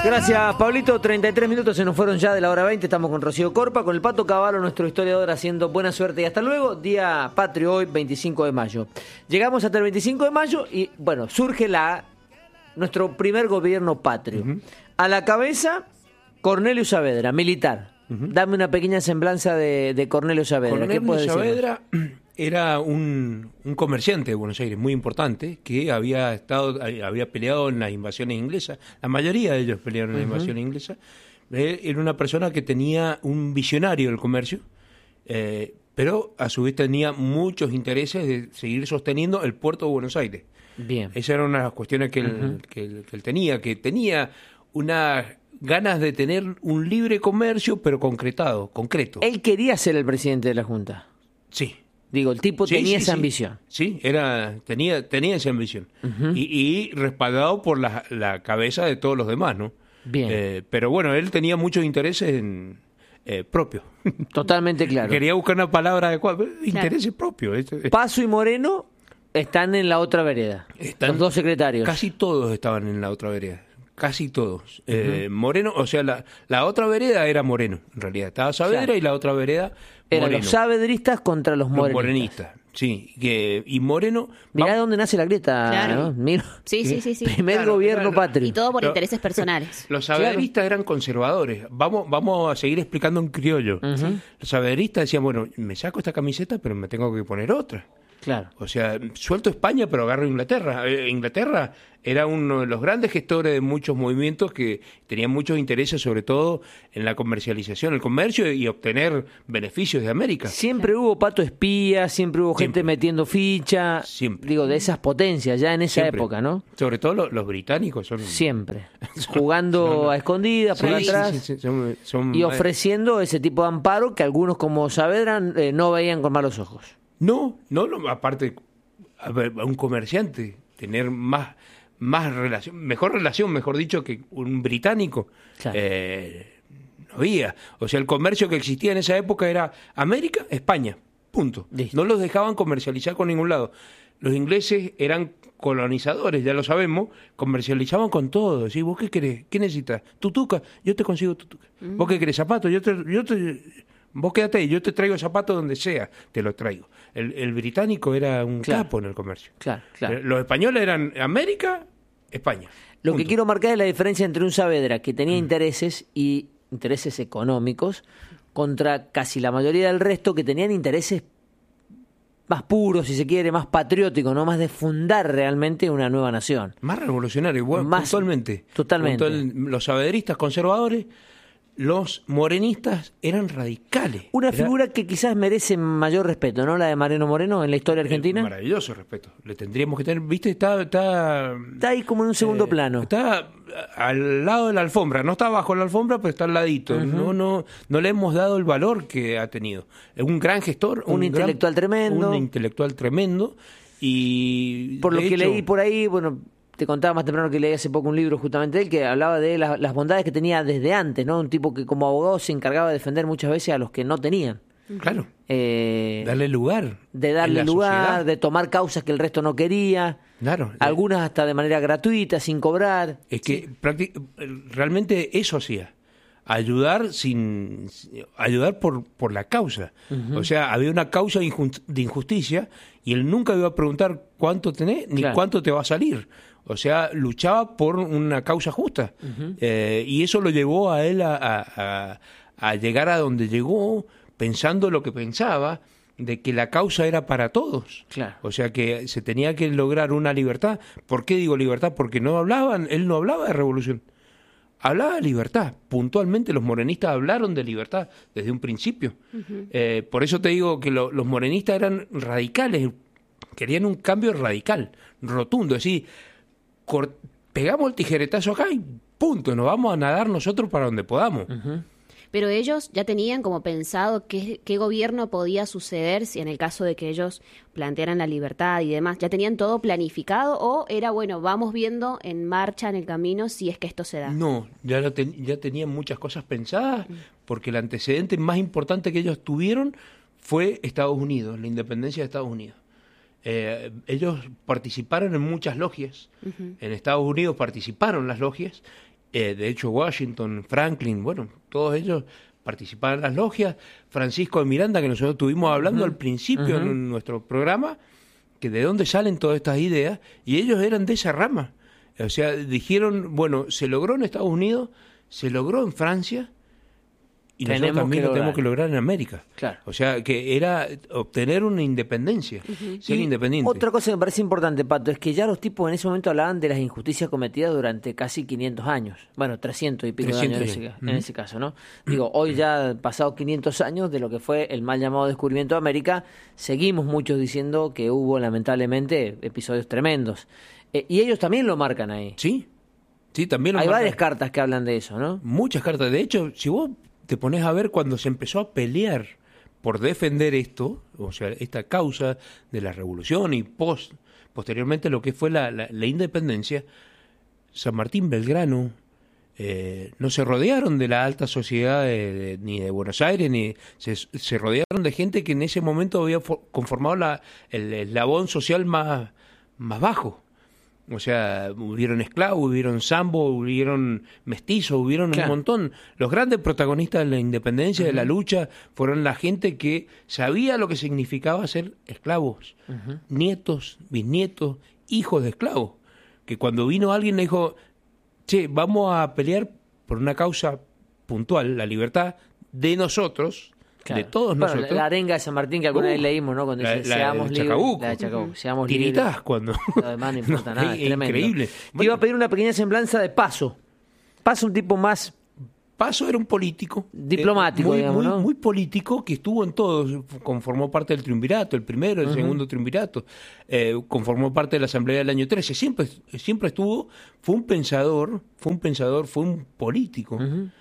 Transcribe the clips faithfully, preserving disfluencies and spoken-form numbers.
Gracias, Pablito. treinta y tres minutos se nos fueron ya de la hora veinte. Estamos con Rocío Corpa, con el Pato Cavallo, nuestro historiador, haciendo buena suerte. Y hasta luego, día patrio hoy, veinticinco de mayo. Llegamos hasta el veinticinco de mayo y, bueno, surge la nuestro primer gobierno patrio. Uh-huh. A la cabeza, Cornelio Saavedra, militar. Uh-huh. Dame una pequeña semblanza de, de Cornelio Saavedra. Cornelio ¿Qué puedes Saavedra era un, un comerciante de Buenos Aires muy importante que había estado había peleado en las invasiones inglesas. La mayoría de ellos pelearon en las uh-huh. invasiones inglesas. Eh, era una persona que tenía un visionario del comercio, eh, pero a su vez tenía muchos intereses de seguir sosteniendo el puerto de Buenos Aires. Bien. Esa era una de las cuestiones que él, uh-huh. que él, que él tenía, que tenía unas ganas de tener un libre comercio, pero concretado, concreto. Él quería ser el presidente de la Junta. Sí. Digo, el tipo sí, tenía sí, esa sí. ambición. Sí, era, tenía, tenía esa ambición. Uh-huh. Y, y respaldado por la, la cabeza de todos los demás, ¿no? Bien. Eh, pero bueno, él tenía muchos intereses en, eh, propios. Totalmente claro. Quería buscar una palabra adecuada. Claro. Intereses propios. Paso y Moreno están en la otra vereda. Están, los dos secretarios. Casi todos estaban en la otra vereda. Casi todos. Uh-huh. Eh, Moreno, o sea, la, la otra vereda era Moreno, en realidad. Estaba Saavedra claro. y la otra vereda Eran Moreno. Los saavedristas contra los morenistas. Los morenistas, sí. Que, y Moreno... Mirá de dónde nace la grieta, claro. ¿no? Mira, sí, sí, sí, sí. Primer claro, gobierno claro. patrio. Y todo por Lo, intereses personales. Los saavedristas claro. eran conservadores. Vamos, vamos a seguir explicando en criollo. Uh-huh. Los saavedristas decían, bueno, me saco esta camiseta, pero me tengo que poner otra. Claro. O sea, suelto España, pero agarro Inglaterra. Eh, Inglaterra era uno de los grandes gestores de muchos movimientos que tenían muchos intereses, sobre todo en la comercialización, el comercio y obtener beneficios de América. Siempre hubo pato espía, siempre hubo gente siempre. metiendo ficha. Siempre. Digo, de esas potencias, ya en esa siempre. época, ¿no? Sobre todo los, los británicos son... Siempre. Jugando son, a escondidas, por sí, atrás. Sí, sí, sí, son, son, y ofreciendo ese tipo de amparo que algunos como Saavedra eh, no veían con malos ojos. No, no, no, aparte, a, ver, a un comerciante, tener más, más relación, mejor relación, mejor dicho, que un británico, claro. eh, no había. O sea, el comercio que existía en esa época era América, España, punto. Listo. No los dejaban comercializar con ningún lado. Los ingleses eran colonizadores, ya lo sabemos, comercializaban con todo. ¿Sí? ¿Vos qué querés? ¿Qué necesitas? ¿Tutuca? Yo te consigo tutuca. Mm. ¿Vos qué querés? ¿Zapatos? Yo te... Yo te Vos quédate ahí, yo te traigo zapatos donde sea, te los traigo. El, el británico era un claro. capo en el comercio. Claro, claro. Los españoles eran América, España. Lo punto. Que quiero marcar es la diferencia entre un Saavedra que tenía mm. intereses y intereses económicos contra casi la mayoría del resto que tenían intereses más puros, si se quiere, más patrióticos, no más de fundar realmente una nueva nación. Más revolucionario, bueno, más, puntualmente. Totalmente. Puntual, los saavedristas conservadores... Los morenistas eran radicales. Una Era... figura que quizás merece mayor respeto, ¿no? La de Mariano Moreno en la historia argentina. Maravilloso respeto. Le tendríamos que tener, ¿viste? Está, está, está ahí como en un segundo eh, plano. Está al lado de la alfombra. No está bajo la alfombra, pero está al ladito. Uh-huh. No, no, no le hemos dado el valor que ha tenido. Es un gran gestor. Un, un intelectual gran, tremendo. Un intelectual tremendo. Y por lo que hecho, leí por ahí, bueno... Te contaba más temprano que leí hace poco un libro justamente de él que hablaba de las, las bondades que tenía desde antes, ¿no? Un tipo que como abogado se encargaba de defender muchas veces a los que no tenían. Claro. Eh, darle lugar. De darle lugar, sociedad. De tomar causas que el resto no quería. Claro. Algunas hasta de manera gratuita, sin cobrar. Es que sí. realmente eso hacía. Ayudar sin ayudar por por la causa. Uh-huh. O sea, había una causa de injusticia y él nunca iba a preguntar cuánto tenés ni claro. cuánto te va a salir. O sea, luchaba por una causa justa. Uh-huh. Eh, y eso lo llevó a él a, a, a llegar a donde llegó, pensando lo que pensaba, de que la causa era para todos. Claro. O sea, que se tenía que lograr una libertad. ¿Por qué digo libertad? Porque no hablaban, él no hablaba de revolución. Hablaba de libertad. Puntualmente los morenistas hablaron de libertad desde un principio. Uh-huh. Eh, por eso te digo que lo, los morenistas eran radicales. Querían un cambio radical, rotundo. Es decir, cort- pegamos el tijeretazo acá y punto, nos vamos a nadar nosotros para donde podamos. Uh-huh. Pero ellos ya tenían como pensado qué, qué gobierno podía suceder si en el caso de que ellos plantearan la libertad y demás. ¿Ya tenían todo planificado o era, bueno, vamos viendo en marcha, en el camino, si es que esto se da? No, ya, lo ten, ya tenían muchas cosas pensadas, porque el antecedente más importante que ellos tuvieron fue Estados Unidos, la independencia de Estados Unidos. Eh, ellos participaron en muchas logias, uh-huh. en Estados Unidos participaron las logias, Eh, de hecho, Washington, Franklin, bueno, todos ellos participaban en las logias. Francisco de Miranda, que nosotros estuvimos hablando uh-huh. al principio uh-huh. en nuestro programa, que de dónde salen todas estas ideas, y ellos eran de esa rama. O sea, dijeron, bueno, se logró en Estados Unidos, se logró en Francia, y tenemos nosotros también lo tenemos que lograr en América. Claro. O sea, que era obtener una independencia, uh-huh. ser y independiente. Otra cosa que me parece importante, Pato, es que ya los tipos en ese momento hablaban de las injusticias cometidas durante casi quinientos años. Bueno, trescientos y pico trescientos de años en, ese, uh-huh. en ese caso, ¿no? Digo, hoy ya pasados quinientos años de lo que fue el mal llamado descubrimiento de América, seguimos muchos diciendo que hubo, lamentablemente, episodios tremendos. Eh, y ellos también lo marcan ahí. Sí, sí, también lo Hay marcan. varias cartas que hablan de eso, ¿no? Muchas cartas. De hecho, si vos te pones a ver cuando se empezó a pelear por defender esto, o sea, esta causa de la revolución y post, posteriormente lo que fue la, la, la independencia, San Martín, Belgrano, eh, no se rodearon de la alta sociedad de, de, ni de Buenos Aires, ni se, se rodearon de gente que en ese momento había for, conformado la, el eslabón social más, más bajo. O sea, hubieron esclavos, hubieron zambos, hubieron mestizos, hubieron claro. un montón. Los grandes protagonistas de la independencia, uh-huh. de la lucha, fueron la gente que sabía lo que significaba ser esclavos, uh-huh. nietos, bisnietos, hijos de esclavos. Que cuando vino alguien le dijo, che, vamos a pelear por una causa puntual, la libertad de nosotros, claro. de todos bueno, nosotros. La arenga de San Martín que alguna uh, vez leímos, ¿no? Cuando la, dice, la, seamos libres. Chacabuco. La de Chacabuco. Seamos Tiritas libres. cuando... Lo demás no importa no, nada, es tremendo. Increíble. Te Bueno, iba a pedir una pequeña semblanza de Paso. Paso, un tipo más... Paso era un político. Diplomático, eh, muy, digamos, muy, ¿no? muy político, que estuvo en todos. Conformó parte del triunvirato, el primero, el uh-huh. segundo triunvirato. Eh, conformó parte de la Asamblea del año trece. Siempre, siempre estuvo... Fue un pensador, fue un pensador, fue un político. Uh-huh.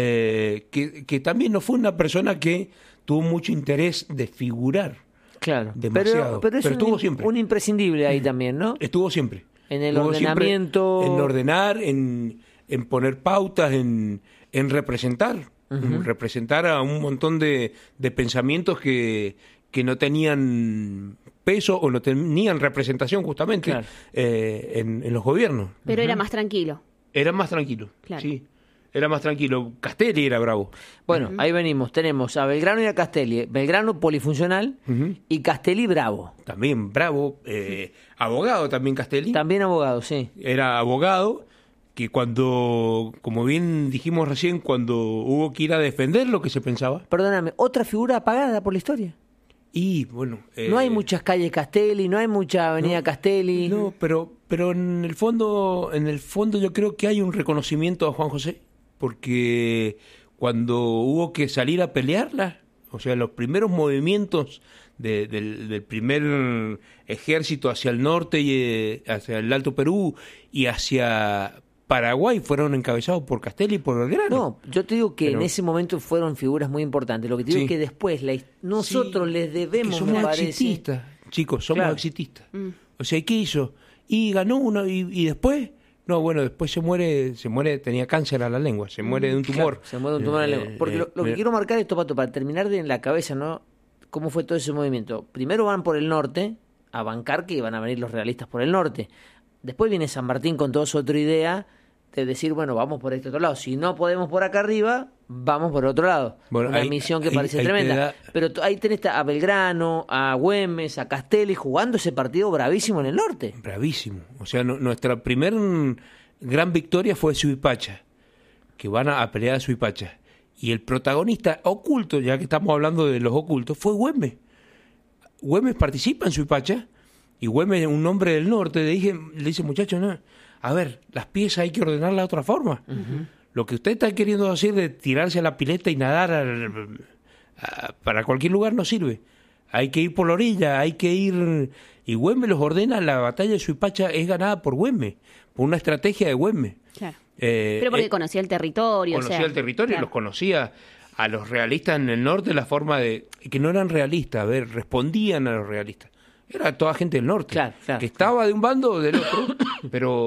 Eh, que, que también no fue una persona que tuvo mucho interés de figurar. Claro. Demasiado. Pero, pero es pero un, estuvo siempre. Un imprescindible ahí también, ¿no? Estuvo siempre. En el estuvo ordenamiento... En ordenar, en, en poner pautas, en, en representar. Uh-huh. En representar a un montón de, de pensamientos que, que no tenían peso o no tenían representación justamente claro. eh, en, en los gobiernos. Pero uh-huh. era más tranquilo. Era más tranquilo, claro. sí. Era más tranquilo. Castelli era bravo. Bueno, uh-huh. ahí venimos. Tenemos a Belgrano y a Castelli. Belgrano polifuncional uh-huh. y Castelli bravo. También bravo. Eh, abogado también Castelli. También abogado, sí. Era abogado que cuando, como bien dijimos recién, cuando hubo que ir a defender lo que se pensaba. Perdóname, ¿otra figura apagada por la historia? Y bueno... Eh, no hay muchas calles Castelli, no hay mucha avenida no, Castelli. No, pero, pero en el fondo, en el fondo yo creo que hay un reconocimiento a Juan José. Porque cuando hubo que salir a pelearla, o sea, los primeros movimientos de, del, del primer ejército hacia el norte y eh, hacia el Alto Perú y hacia Paraguay fueron encabezados por Castelli y por Belgrano. No, yo te digo que Pero, en ese momento fueron figuras muy importantes. Lo que te digo sí. es que después la, nosotros sí, les debemos, somos me parece. exitistas, chicos, somos claro. exitistas. Mm. O sea, ¿qué hizo? Y ganó uno y, y después... No, bueno, después se muere, se muere, tenía cáncer a la lengua, se muere de un tumor. Claro, se muere de un tumor a la lengua. Porque eh, lo, lo que eh, quiero marcar esto, Pato, para terminar de en la cabeza, ¿no? ¿Cómo fue todo ese movimiento? Primero van por el norte, a bancar que iban a venir los realistas por el norte. Después viene San Martín con toda su otra idea de decir, bueno, vamos por este otro lado. Si no podemos por acá arriba, vamos por otro lado. Bueno, Una ahí, misión que ahí, parece ahí tremenda. Da... Pero ahí tenés a Belgrano, a Güemes, a Castelli jugando ese partido bravísimo en el norte. Bravísimo. O sea, no, nuestra primer gran victoria fue Suipacha, que van a, a pelear a Suipacha. Y el protagonista oculto, ya que estamos hablando de los ocultos, fue Güemes. Güemes participa en Suipacha y Güemes, un hombre del norte, le, dije, le dice, muchachos, no, a ver, las piezas hay que ordenarlas de otra forma. Uh-huh. Lo que usted está queriendo hacer de tirarse a la pileta y nadar a, a, para cualquier lugar no sirve. Hay que ir por la orilla, hay que ir... Y Güemes los ordena, la batalla de Suipacha es ganada por Güemes, por una estrategia de Güemes. Claro. Eh, Pero porque eh, conocía el territorio. Conocía o sea, el territorio, claro. los conocía a los realistas en el norte, la forma de... que no eran realistas, a ver, respondían a los realistas. Era toda gente del norte, claro, claro, que estaba de un bando o del otro, pero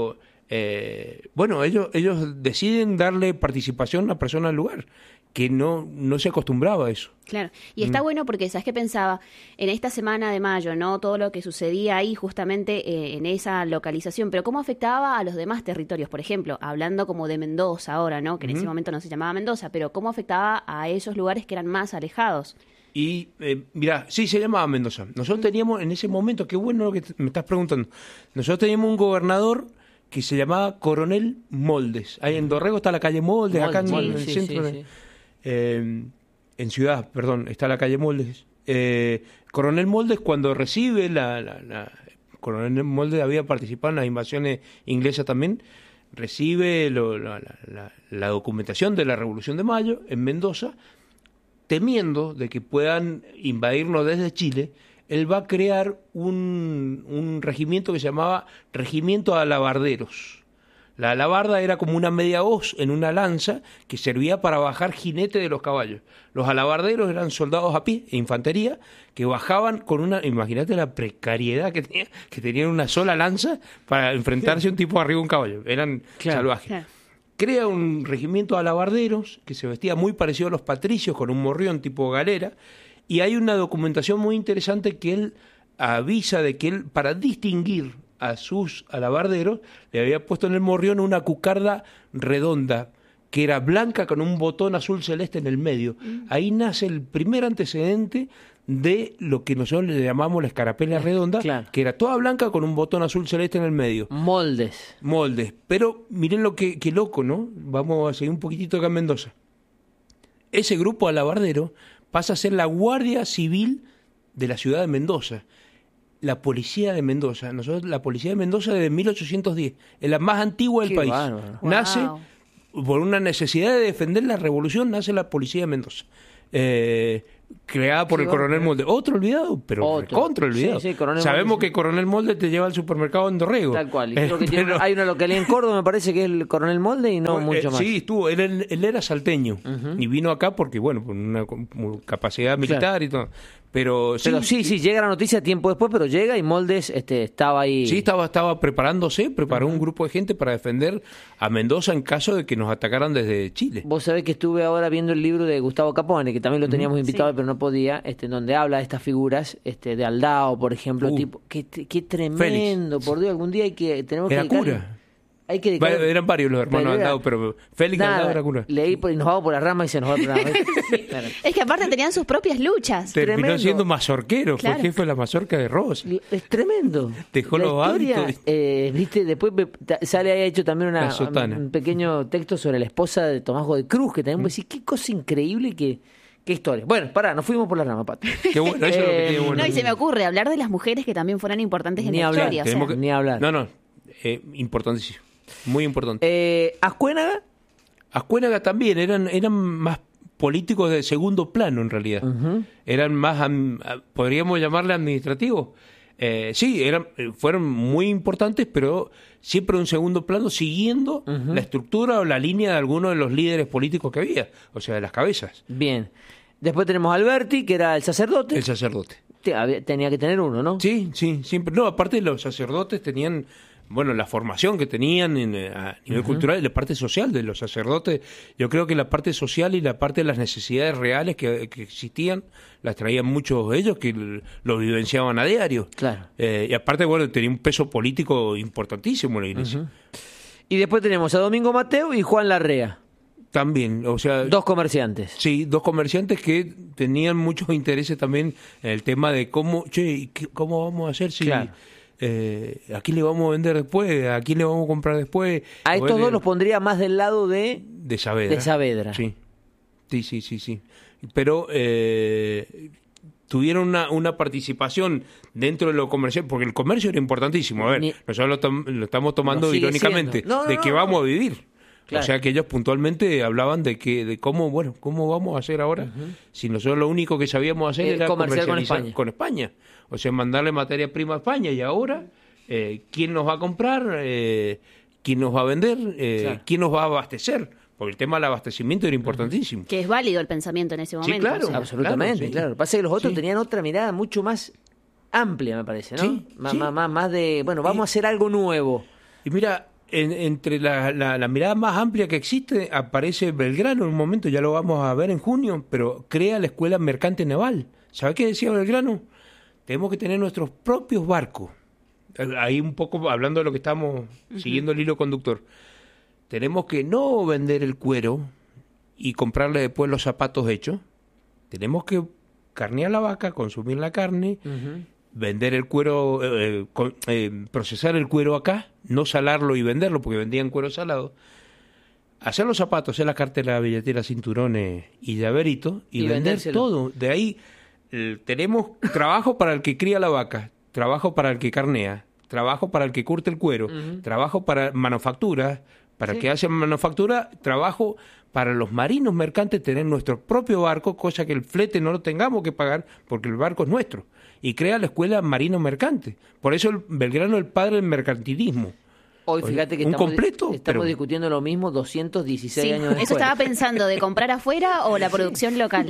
eh, bueno, ellos, ellos deciden darle participación a una persona al lugar, que no, no se acostumbraba a eso. Claro, y está mm. bueno porque, ¿sabes qué pensaba? En esta semana de mayo, ¿no? Todo lo que sucedía ahí justamente eh, en esa localización, pero ¿cómo afectaba a los demás territorios? Por ejemplo, hablando como de Mendoza ahora, ¿no? Que en uh-huh. ese momento no se llamaba Mendoza, pero ¿cómo afectaba a esos lugares que eran más alejados? Y, eh, mira, sí, se llamaba Mendoza. Nosotros teníamos en ese momento, qué bueno lo que te, me estás preguntando, nosotros teníamos un gobernador que se llamaba Coronel Moldes. Ahí en Dorrego está la calle Moldes, Moldes acá en, sí, en el sí, centro... Sí, sí. Eh, en Ciudad, perdón, está la calle Moldes. Eh, Coronel Moldes, cuando recibe la, la, la... Coronel Moldes había participado en las invasiones inglesas también, recibe lo, la, la, la documentación de la Revolución de Mayo en Mendoza, temiendo de que puedan invadirnos desde Chile. Él va a crear un, un regimiento que se llamaba Regimiento Alabarderos. La alabarda era como una media hoz en una lanza que servía para bajar jinete de los caballos. Los alabarderos eran soldados a pie, infantería, que bajaban con una... Imagínate la precariedad que tenía, que tenían una sola lanza para enfrentarse a un tipo arriba de un caballo. Eran claro, salvajes. Claro. Crea un regimiento de alabarderos que se vestía muy parecido a los patricios, con un morrión tipo galera, y hay una documentación muy interesante que él avisa de que él, para distinguir a sus alabarderos, le había puesto en el morrión una cucarda redonda que era blanca con un botón azul celeste en el medio. Mm. Ahí nace el primer antecedente de lo que nosotros le llamamos la escarapela redonda, claro. que era toda blanca con un botón azul celeste en el medio. Moldes. Moldes. Pero miren lo que, que loco, ¿no? Vamos a seguir un poquitito acá en Mendoza. Ese grupo alabardero pasa a ser la Guardia Civil de la ciudad de Mendoza. La policía de Mendoza, nosotros la policía de Mendoza desde mil ochocientos diez, es la más antigua del Qué país. Bárbaro. Nace wow. por una necesidad de defender la revolución, nace la policía de Mendoza. Eh, creada por sí, el Coronel Moldes. Otro olvidado, pero contra olvidado. Sí, sí, Sabemos Moldes. que Coronel Moldes te lleva al supermercado en Dorrego. Tal cual. Y creo que pero, tiene, hay una localidad en Córdoba, me parece que es el Coronel Moldes y no, no mucho eh, más. Sí, estuvo. Él, él era salteño uh-huh. y vino acá porque, bueno, por una capacidad militar claro. y todo. Pero sí, pero sí, sí, llega la noticia tiempo después, pero llega y Moldes este, estaba ahí. Sí, estaba, estaba preparándose, preparó uh-huh. un grupo de gente para defender a Mendoza en caso de que nos atacaran desde Chile. Vos sabés que estuve ahora viendo el libro de Gustavo Capone, que también lo teníamos uh-huh. invitado, sí. pero no podía, este, en donde habla de estas figuras, este, de Aldao, por ejemplo, uh. tipo, qué, qué tremendo, Félix. Por Dios, algún día hay que, tenemos Era que dedicar, cura. Hay que dedicar, eran varios los hermanos pero Aldao, pero Félix nada, Aldao era cura. Leí por, y nos vamos por la rama y se nos va el programa. Claro. Es que aparte tenían sus propias luchas. Terminó tremendo. siendo mazorquero, claro. fue jefe de la mazorca de Rosa. Es tremendo. Dejó la los historia, hábitos. Eh, viste, después sale ahí hecho también una, un pequeño texto sobre la esposa de Tomás Godoy Cruz, que también mm. decís, qué cosa increíble que... Qué historia. Bueno, pará, nos fuimos por la rama, Pato. Qué bueno, eso eh, es lo que tiene bueno. No, y se me ocurre hablar de las mujeres que también fueron importantes en ni la hablar, historia. O sea. que, ni hablar. No, no, eh, importantísimo. Muy importante. Eh, ¿Ascuénaga? Ascuénaga también, eran, eran más políticos de segundo plano en realidad. Uh-huh. Eran más, am, podríamos llamarle administrativos. Eh, sí, eran, fueron muy importantes, pero siempre en un segundo plano, siguiendo uh-huh. la estructura o la línea de algunos de los líderes políticos que había, o sea, de las cabezas. Bien. Después tenemos a Alberti, que era el sacerdote. El sacerdote. Tenía que tener uno, ¿no? Sí, sí, siempre. No, aparte los sacerdotes tenían, bueno, la formación que tenían en, a nivel uh-huh. cultural y la parte social de los sacerdotes. Yo creo que la parte social y la parte de las necesidades reales que, que existían las traían muchos de ellos que lo vivenciaban a diario. Claro. Eh, y aparte, bueno, tenía un peso político importantísimo en la iglesia. Uh-huh. Y después tenemos a Domingo Mateo y Juan Larrea. También, o sea... Dos comerciantes. Sí, dos comerciantes que tenían muchos intereses también en el tema de cómo, che, ¿cómo vamos a hacer si... Claro. Eh, ¿A quién le vamos a vender después? ¿A quién le vamos a comprar después? A estos bueno, dos los pondría más del lado de... De Saavedra. De Saavedra. Sí, sí, sí, sí. sí. Pero eh, tuvieron una, una participación dentro de lo comercial, porque el comercio era importantísimo. A ver, Ni... nosotros lo, tom- lo estamos tomando irónicamente, no, no, de que no, vamos no. a vivir. Claro. O sea que ellos puntualmente hablaban de que de cómo bueno cómo vamos a hacer ahora uh-huh. si nosotros lo único que sabíamos hacer eh, era comercializar con España. con España, o sea mandarle materia prima a España y ahora eh, quién nos va a comprar, eh, quién nos va a vender, eh, claro. quién nos va a abastecer, porque el tema del abastecimiento era importantísimo. Que es válido el pensamiento en ese momento. Sí, claro, o sea. absolutamente, claro. Sí. claro. Pasa que los otros sí. tenían otra mirada mucho más amplia, me parece, ¿no? Sí, más, sí. más, más de bueno, vamos y, a hacer algo nuevo. Y mira. en, entre la, la, la mirada más amplia que existe aparece Belgrano en un momento, ya lo vamos a ver en junio, pero crea la Escuela Mercante Naval. ¿Sabe qué decía Belgrano? Tenemos que tener nuestros propios barcos. Ahí un poco hablando de lo que estamos uh-huh. siguiendo el hilo conductor. Tenemos que no vender el cuero y comprarle después los zapatos hechos. Tenemos que carnear la vaca, consumir la carne, uh-huh. vender el cuero, eh, con, eh, procesar el cuero acá, no salarlo y venderlo, porque vendían cuero salado. Hacer los zapatos, hacer la cartera, billetera, cinturones y llaveritos y, y vender vendérselo. Todo. De ahí eh, tenemos trabajo para el que cría la vaca, trabajo para el que carnea, trabajo para el que curte el cuero, uh-huh. trabajo para manufacturas, para sí. el que hace manufactura, trabajo para los marinos mercantes, tener nuestro propio barco, cosa que el flete no lo tengamos que pagar porque el barco es nuestro. Y crea la Escuela Marino Mercante. Por eso el Belgrano es el padre del mercantilismo. Hoy fíjate que un estamos, completo, estamos pero... discutiendo lo mismo doscientos dieciséis sí, años después. Eso estaba pensando, de comprar afuera o la producción local.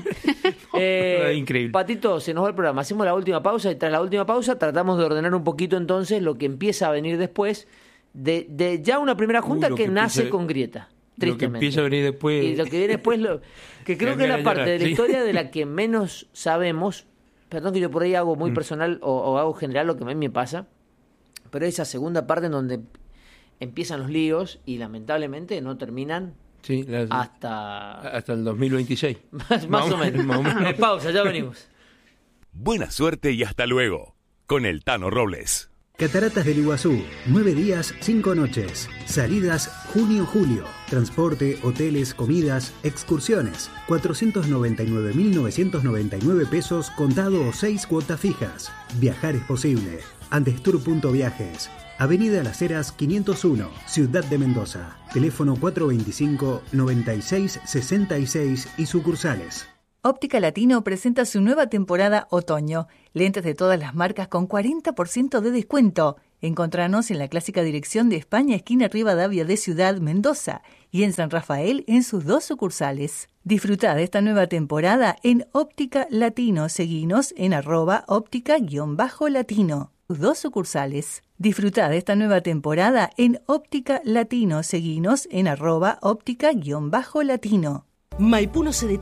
eh, Increíble. Patito, se nos va el programa. Hacemos la última pausa y tras la última pausa tratamos de ordenar un poquito entonces lo que empieza a venir después de, de ya una primera junta uh, que, que nace empieza, con grieta. Tristemente. Lo que empieza a venir después. Y lo que viene después, lo, que creo que es la parte llorar, de la ¿sí? historia de la que menos sabemos. Perdón que yo por ahí hago muy mm. personal o, o hago general lo que a mí me pasa, pero esa segunda parte en donde empiezan los líos y lamentablemente no terminan sí, las, hasta... hasta el dos mil veintiséis. más, más o menos. Más o menos. Pausa, ya venimos. Buena suerte y hasta luego, con el Tano Robles. Cataratas del Iguazú, nueve días, cinco noches. Salidas junio-julio. Transporte, hoteles, comidas, excursiones. cuatrocientos noventa y nueve mil novecientos noventa y nueve pesos contado o seis cuotas fijas. Viajar es posible. Andestur.viajes. Avenida Las Heras quinientos uno, Ciudad de Mendoza. Teléfono cuatro veinticinco, noventa y seis, sesenta y seis y sucursales. Óptica Latino presenta su nueva temporada otoño. Lentes de todas las marcas con cuarenta por ciento de descuento. Encontranos en la clásica dirección de España, esquina Rivadavia de Ciudad Mendoza, y en San Rafael en sus dos sucursales. Disfrutá de esta nueva temporada en Óptica Latino. Seguinos en arroba óptica-latino. Sus dos sucursales. Disfrutá de esta nueva temporada en Óptica Latino. Seguinos en arroba óptica-latino. Maipú no se detiene.